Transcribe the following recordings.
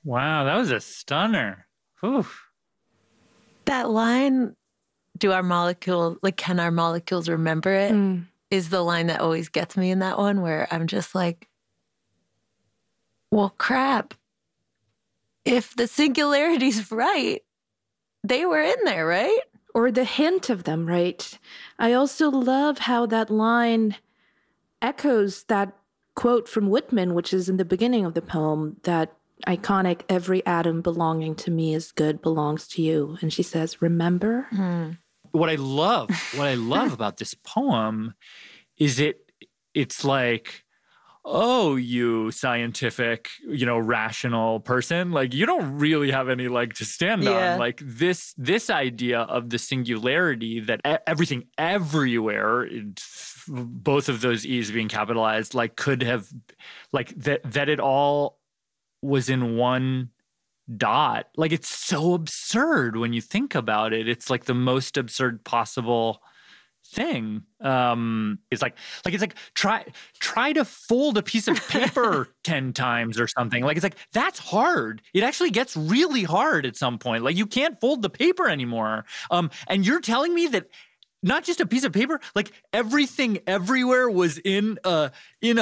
Wow, that was a stunner. Whew. That line, can our molecules remember it? Is the line that always gets me in that one, where I'm just like, well, crap. If the singularity's right, they were in there, right? Or the hint of them, right? I also love how that line echoes that quote from Whitman, which is in the beginning of the poem, that iconic, every atom belonging to me is good, belongs to you. And she says, remember? What I love about this poem is it's like, oh, you scientific, rational person, like you don't really have any leg to stand on. Like this idea of the singularity, that everything everywhere, both of those E's being capitalized, like could have, like that it all was in one dot. Like it's so absurd when you think about it. It's like the most absurd possible thing. It's like try to fold a piece of paper 10 times or something. Like it's like, that's hard. It actually gets really hard at some point. Like you can't fold the paper anymore. And you're telling me that not just a piece of paper, like everything everywhere was in a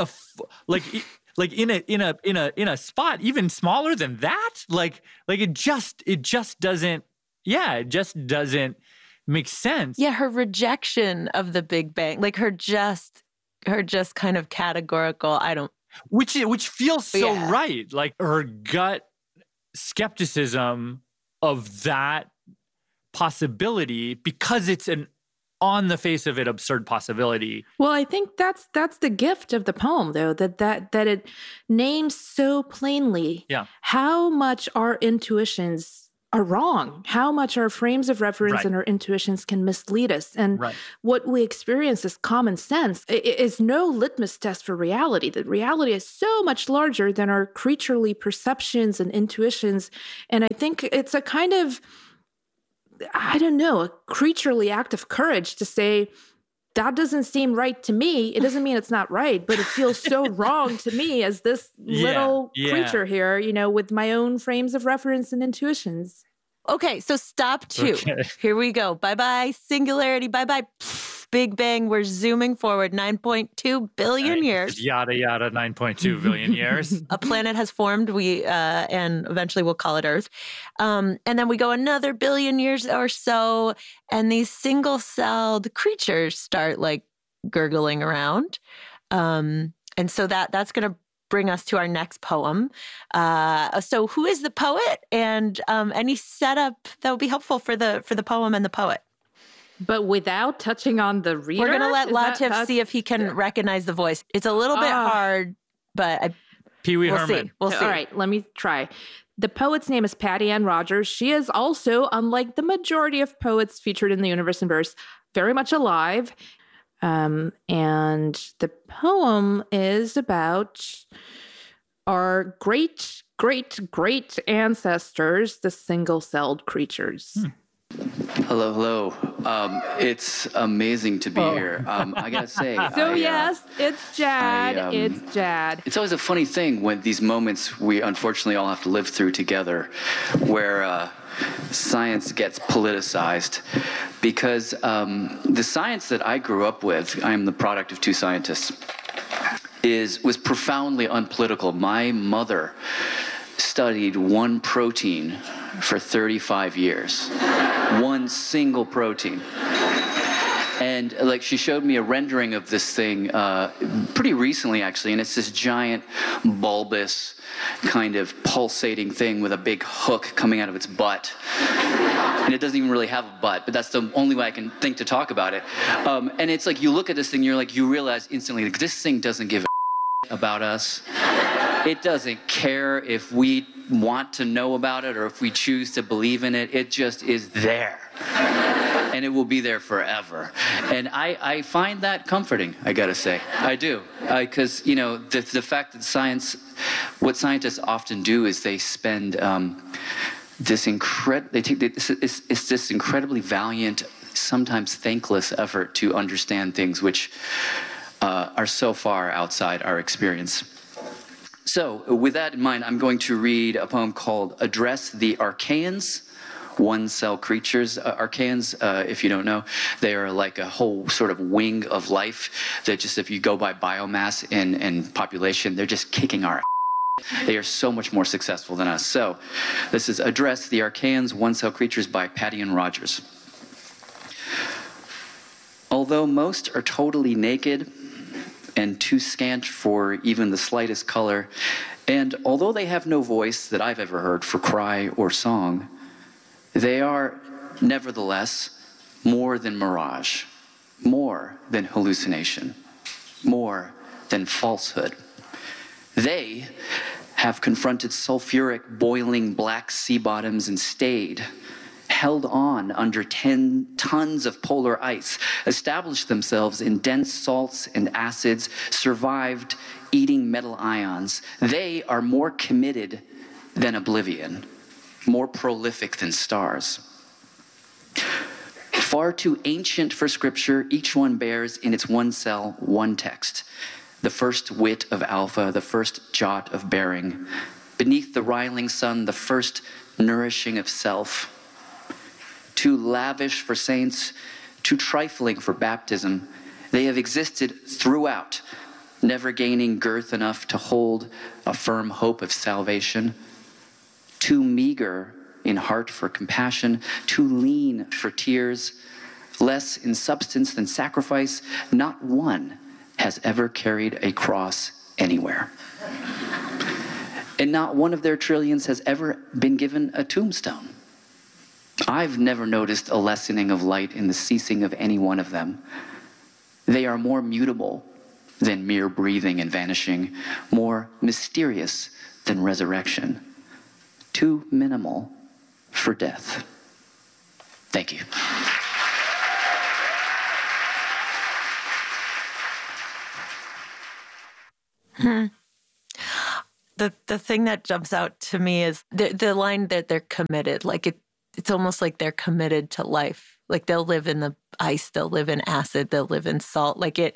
spot even smaller than that. Like it just doesn't makes sense. Yeah, her rejection of the Big Bang, like her just kind of categorical, which feels so right. Like her gut skepticism of that possibility, because it's an on the face of it absurd possibility. Well, I think that's the gift of the poem, though, that it names so plainly how much our intuitions are wrong, how much our frames of reference and our intuitions can mislead us. And what we experience as common sense is no litmus test for reality. That reality is so much larger than our creaturely perceptions and intuitions. And I think it's a kind of, a creaturely act of courage to say, that doesn't seem right to me. It doesn't mean it's not right, but it feels so wrong to me as this little creature here, with my own frames of reference and intuitions. Okay, so stop 2. Okay. Here we go. Bye-bye, singularity. Bye-bye, Big Bang. We're zooming forward 9.2 billion years. Yada, yada, 9.2 billion years. A planet has formed, and eventually we'll call it Earth. And then we go another billion years or so, and these single-celled creatures start like gurgling around. And so that's going to bring us to our next poem. So who is the poet, and any setup that would be helpful for the poem and the poet? But without touching on the reader? We're going to let Latif see if he can recognize the voice. It's a little bit hard, but Pee Wee Herman. We'll see. All right, let me try. The poet's name is Patty Ann Rogers. She is also, unlike the majority of poets featured in the Universe in Verse, very much alive. And the poem is about our great, great, great ancestors, the single-celled creatures. Hello. It's amazing to be here. I gotta say. Yes, it's Jad. It's Jad. It's always a funny thing when these moments we unfortunately all have to live through together, where science gets politicized, because the science that I grew up with, I am the product of 2 scientists, was profoundly unpolitical. My mother studied one protein for 35 years. One single protein. And she showed me a rendering of this thing pretty recently, actually, and it's this giant bulbous kind of pulsating thing with a big hook coming out of its butt. And it doesn't even really have a butt, but that's the only way I can think to talk about it. And it's like you look at this thing, you realize instantly, this thing doesn't give a about us. It doesn't care if we want to know about it or if we choose to believe in it. It just is there. And it will be there forever. And I find that comforting, I gotta say. I do. Because, the fact that what scientists often do is they spend this incredibly valiant, sometimes thankless effort to understand things which are so far outside our experience. So with that in mind, I'm going to read a poem called Address the Archaeans, one-cell creatures. Archaeans, if you don't know, they are like a whole sort of wing of life that just, if you go by biomass and population, they're just kicking our ass. They are so much more successful than us. So this is Address the Archaeans, one-cell creatures by Patty and Rogers. Although most are totally naked and too scant for even the slightest color, and although they have no voice that I've ever heard for cry or song, they are nevertheless more than mirage, more than hallucination, more than falsehood. They have confronted sulfuric, boiling black sea bottoms and stayed, held on under 10 tons of polar ice, established themselves in dense salts and acids, survived eating metal ions. They are more committed than oblivion, more prolific than stars. Far too ancient for scripture, each one bears in its one cell one text, the first whit of alpha, the first jot of bearing. Beneath the riling sun, the first nourishing of self. Too lavish for saints, too trifling for baptism, they have existed throughout, never gaining girth enough to hold a firm hope of salvation. Too meager in heart for compassion, too lean for tears, less in substance than sacrifice, not one has ever carried a cross anywhere. And not one of their trillions has ever been given a tombstone. I've never noticed a lessening of light in the ceasing of any one of them. They are more mutable than mere breathing and vanishing, more mysterious than resurrection, too minimal for death. Thank you. The thing that jumps out to me is the line that they're committed. Like it's almost like they're committed to life. Like they'll live in the ice, they'll live in acid, they'll live in salt.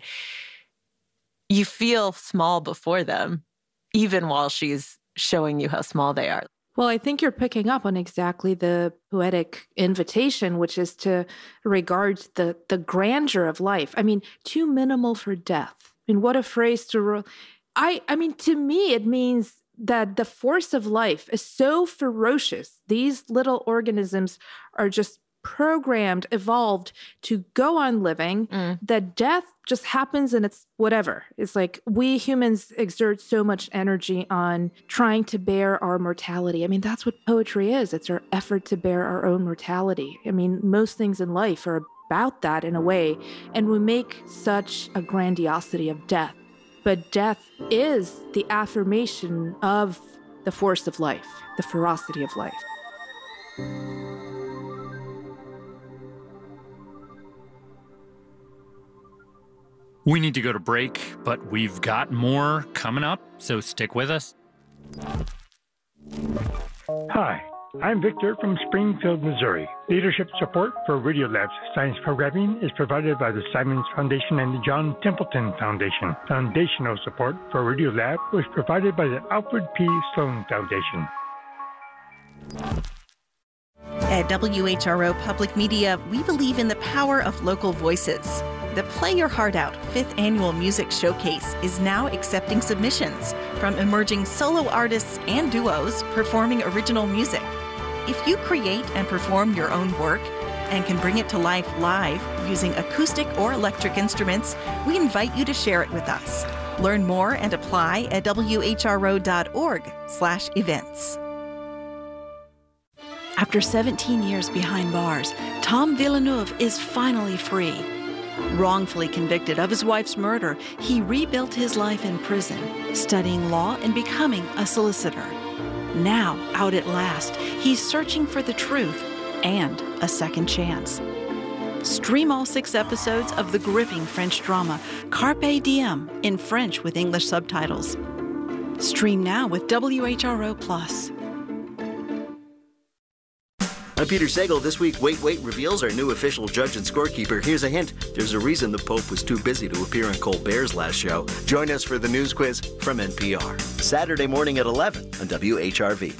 You feel small before them, even while she's showing you how small they are. Well, I think you're picking up on exactly the poetic invitation, which is to regard the grandeur of life. I mean, too minimal for death. I mean, what a phrase to... I mean, to me, it means that the force of life is so ferocious. These little organisms are just programmed, evolved to go on living, that death just happens and it's whatever. It's like we humans exert so much energy on trying to bear our mortality. I mean, that's what poetry is. It's our effort to bear our own mortality. I mean, most things in life are about that in a way, and we make such a grandiosity of death. But death is the affirmation of the force of life, the ferocity of life. We need to go to break, but we've got more coming up, so stick with us. Hi, I'm Victor from Springfield, Missouri. Leadership support for Radiolab's science programming is provided by the Simons Foundation and the John Templeton Foundation. Foundational support for Radiolab was provided by the Alfred P. Sloan Foundation. At WHRO Public Media, we believe in the power of local voices. The Play Your Heart Out 5th Annual Music Showcase is now accepting submissions from emerging solo artists and duos performing original music. If you create and perform your own work and can bring it to life live using acoustic or electric instruments, we invite you to share it with us. Learn more and apply at whro.org/events. After 17 years behind bars, Tom Villeneuve is finally free. Wrongfully convicted of his wife's murder, he rebuilt his life in prison, studying law and becoming a solicitor. Now, out at last, he's searching for the truth and a second chance. Stream all 6 episodes of the gripping French drama Carpe Diem in French with English subtitles. Stream now with WHRO+. I'm Peter Sagal. This week, Wait reveals our new official judge and scorekeeper. Here's a hint. There's a reason the Pope was too busy to appear on Colbert's last show. Join us for the news quiz from NPR. Saturday morning at 11 on WHRV.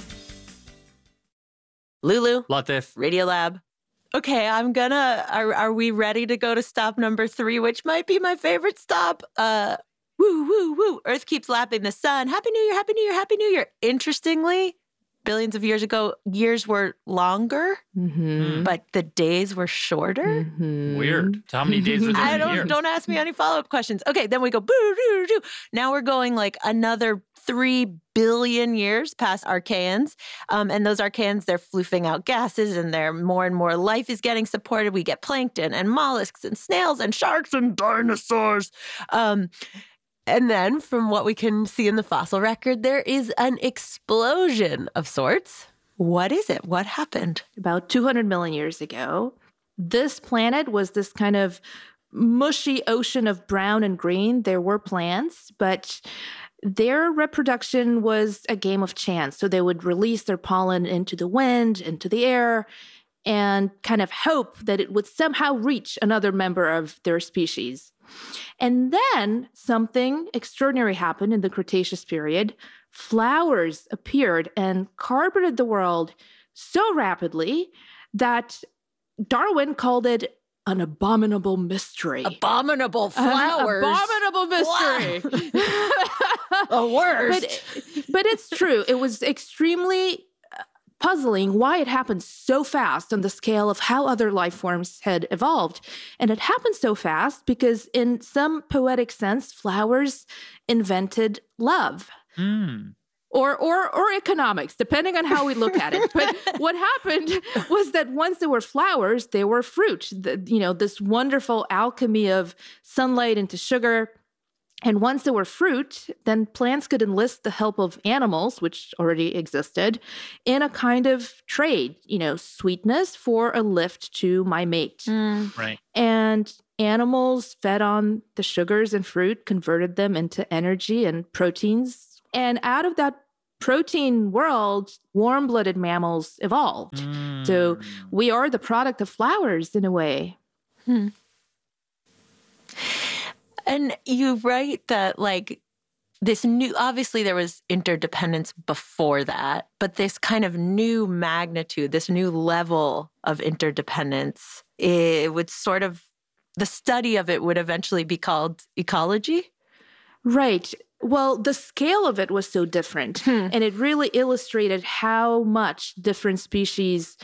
Lulu. Latif. Radiolab. Okay, are we ready to go to stop number 3, which might be my favorite stop? Woo, woo, woo. Earth keeps lapping the sun. Happy New Year, Happy New Year, Happy New Year. Interestingly, billions of years ago, years were longer, but the days were shorter. Weird. So how many days were there in a year? Don't ask me any follow-up questions. Okay, then we go boo, doo, doo. Now we're going like another 3 billion years past Archeans. And those Archeans, they're floofing out gases and more and more life is getting supported. We get plankton and mollusks and snails and sharks and dinosaurs. And then, from what we can see in the fossil record, there is an explosion of sorts. What is it? What happened? About 200 million years ago, this planet was this kind of mushy ocean of brown and green. There were plants, but their reproduction was a game of chance. So they would release their pollen into the wind, into the air, and kind of hope that it would somehow reach another member of their species. And then something extraordinary happened in the Cretaceous period. Flowers appeared and carpeted the world so rapidly that Darwin called it an abominable mystery. Abominable flowers. Abominable mystery. The worst. But it's true. It was extremely puzzling why it happened so fast on the scale of how other life forms had evolved. And it happened so fast because in some poetic sense, flowers invented love. Or economics, depending on how we look at it. But what happened was that once there were flowers, there were fruit. This wonderful alchemy of sunlight into sugar. And once there were fruit, then plants could enlist the help of animals, which already existed, in a kind of trade, sweetness for a lift to my mate. Right. And animals fed on the sugars and fruit, converted them into energy and proteins. And out of that protein world, warm-blooded mammals evolved. So we are the product of flowers in a way. And you write that this new, obviously there was interdependence before that, but this kind of new magnitude, this new level of interdependence, it would sort of, the study of it would eventually be called ecology. Right. Well, the scale of it was so different, and it really illustrated how much different species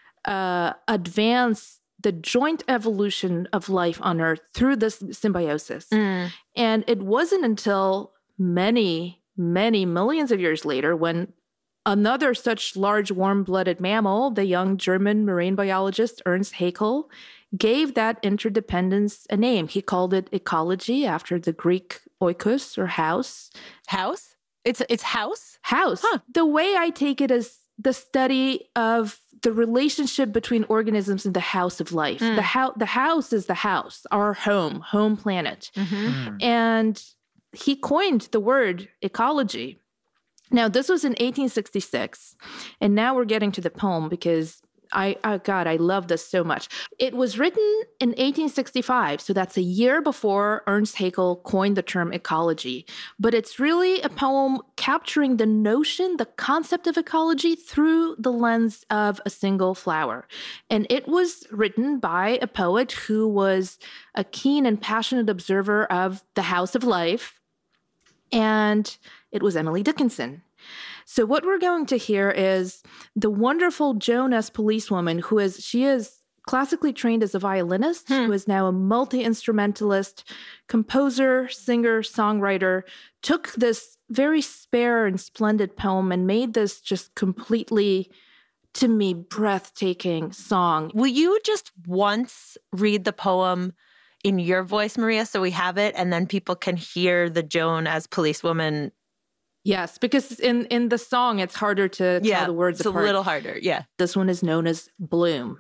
advance the joint evolution of life on Earth through this symbiosis. And it wasn't until many, many millions of years later when another such large warm-blooded mammal, the young German marine biologist Ernst Haeckel, gave that interdependence a name. He called it ecology after the Greek oikos, or house. House? It's house? House. Huh. The way I take it is the study of the relationship between organisms in the house of life. The house is the house, our home planet. And he coined the word ecology. Now, this was in 1866, and now we're getting to the poem because I love this so much. It was written in 1865, so that's a year before Ernst Haeckel coined the term ecology. But it's really a poem capturing the notion, the concept of ecology through the lens of a single flower. And it was written by a poet who was a keen and passionate observer of the house of life, and it was Emily Dickinson. So what we're going to hear is the wonderful Joan S. Policewoman, she is classically trained as a violinist, who is now a multi-instrumentalist, composer, singer, songwriter, took this very spare and splendid poem and made this just completely, to me, breathtaking song. Will you just once read the poem in your voice, Maria, so we have it, and then people can hear the Joan as Policewoman? Yes, because in the song, it's harder to tell the words apart. It's a little harder, yeah. This one is known as bloom.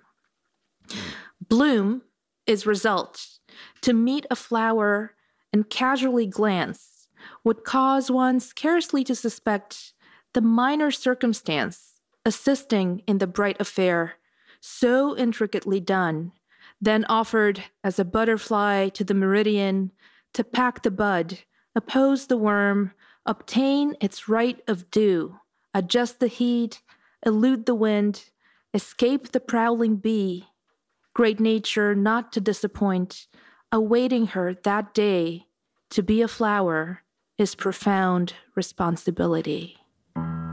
Bloom is result. To meet a flower and casually glance would cause one scarcely to suspect the minor circumstance assisting in the bright affair, so intricately done, then offered as a butterfly to the meridian, to pack the bud, oppose the worm, obtain its right of dew, adjust the heat, elude the wind, escape the prowling bee, great nature not to disappoint, awaiting her that day, to be a flower is profound responsibility.